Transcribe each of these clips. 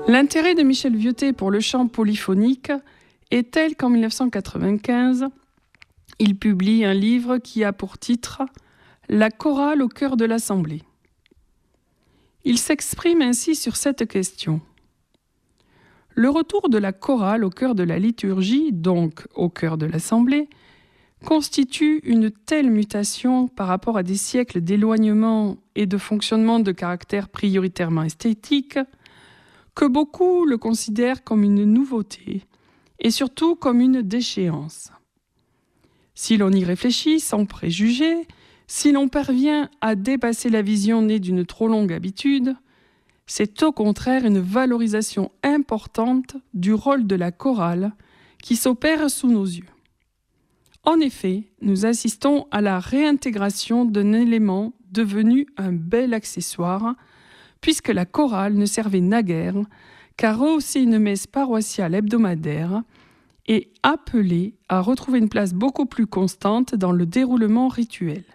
L'intérêt de Michel Vieutet pour le chant polyphonique est tel qu'en 1995, il publie un livre qui a pour titre « La chorale au cœur de l'Assemblée ». Il s'exprime ainsi sur cette question. Le retour de la chorale au cœur de la liturgie, donc au cœur de l'Assemblée, constitue une telle mutation par rapport à des siècles d'éloignement et de fonctionnement de caractère prioritairement esthétique que beaucoup le considèrent comme une nouveauté et surtout comme une déchéance. Si l'on y réfléchit sans préjugés, si l'on parvient à dépasser la vision née d'une trop longue habitude, c'est au contraire une valorisation importante du rôle de la chorale qui s'opère sous nos yeux. En effet, nous assistons à la réintégration d'un élément devenu un bel accessoire, puisque la chorale ne servait naguère qu'à rehausser une messe paroissiale hebdomadaire et appelée à retrouver une place beaucoup plus constante dans le déroulement rituel.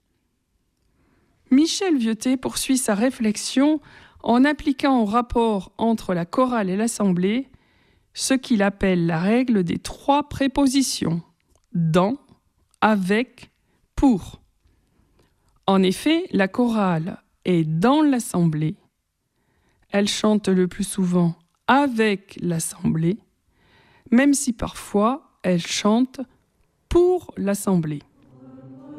Michel Vieutet poursuit sa réflexion en appliquant au rapport entre la chorale et l'assemblée ce qu'il appelle la règle des 3 prépositions « dans »,« avec »,« pour ». En effet, la chorale est dans l'assemblée, elle chante le plus souvent avec l'assemblée, même si parfois elle chante pour l'assemblée.